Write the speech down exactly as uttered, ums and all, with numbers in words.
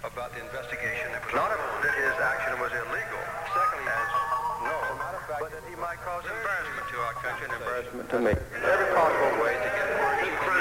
about the investigation that was not that his action was illegal. Secondly, as no, but that he might cause embarrassment to our country and embarrassment to me in every possible way to get where he